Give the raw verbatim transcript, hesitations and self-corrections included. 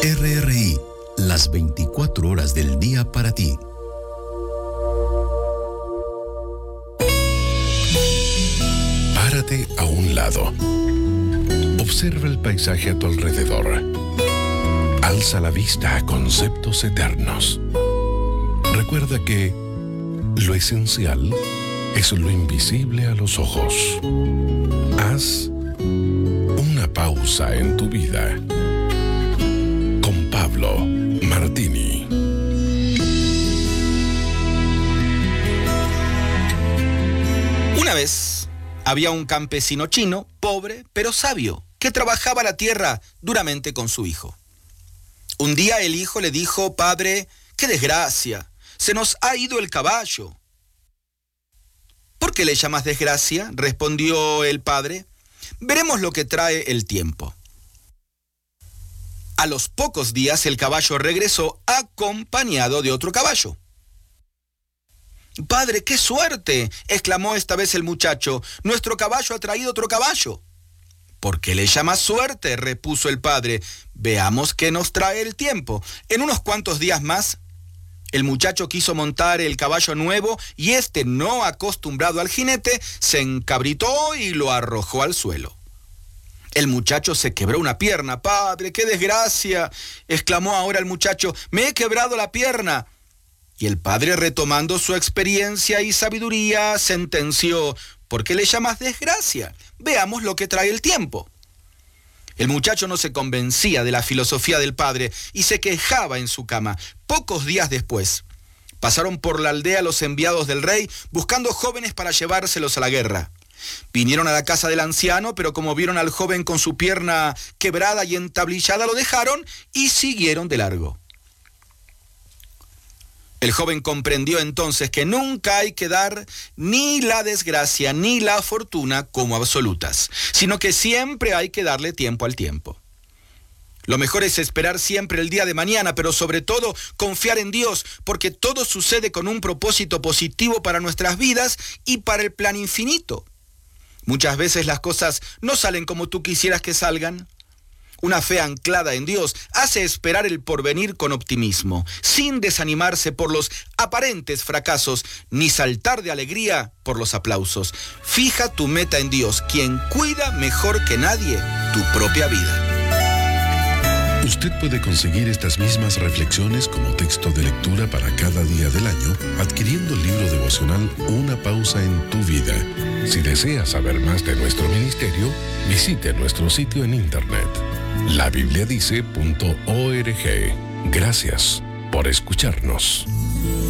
R R I, las veinticuatro horas del día para ti. Párate a un lado. Observa el paisaje a tu alrededor. Alza la vista a conceptos eternos. Recuerda que lo esencial es lo invisible a los ojos. Haz una pausa en tu vida. Con Pablo Martini. Una vez había un campesino chino, pobre pero sabio, que trabajaba la tierra duramente con su hijo. Un día el hijo le dijo: «Padre, qué desgracia, se nos ha ido el caballo». «¿Por qué le llamas desgracia?», respondió el padre. «Veremos lo que trae el tiempo». A los pocos días el caballo regresó acompañado de otro caballo. «Padre, qué suerte», exclamó esta vez el muchacho, «nuestro caballo ha traído otro caballo». «¿Por qué le llamas suerte?», repuso el padre. «Veamos qué nos trae el tiempo». En unos cuantos días más, el muchacho quiso montar el caballo nuevo y este, no acostumbrado al jinete, se encabritó y lo arrojó al suelo. El muchacho se quebró una pierna. «Padre, qué desgracia», exclamó ahora el muchacho, «me he quebrado la pierna». Y el padre, retomando su experiencia y sabiduría, sentenció: «¿Por qué le llamas desgracia? Veamos lo que trae el tiempo». El muchacho no se convencía de la filosofía del padre y se quejaba en su cama. Pocos días después, pasaron por la aldea los enviados del rey buscando jóvenes para llevárselos a la guerra. Vinieron a la casa del anciano, pero como vieron al joven con su pierna quebrada y entablillada, lo dejaron y siguieron de largo. El joven comprendió entonces que nunca hay que dar ni la desgracia ni la fortuna como absolutas, sino que siempre hay que darle tiempo al tiempo. Lo mejor es esperar siempre el día de mañana, pero sobre todo confiar en Dios, porque todo sucede con un propósito positivo para nuestras vidas y para el plan infinito. Muchas veces las cosas no salen como tú quisieras que salgan. Una fe anclada en Dios hace esperar el porvenir con optimismo, sin desanimarse por los aparentes fracasos, ni saltar de alegría por los aplausos. Fija tu meta en Dios, quien cuida mejor que nadie tu propia vida. Usted puede conseguir estas mismas reflexiones como texto de lectura para cada día del año adquiriendo el libro devocional Una pausa en tu vida. Si desea saber más de nuestro ministerio, visite nuestro sitio en internet la biblia dice punto org. Gracias por escucharnos.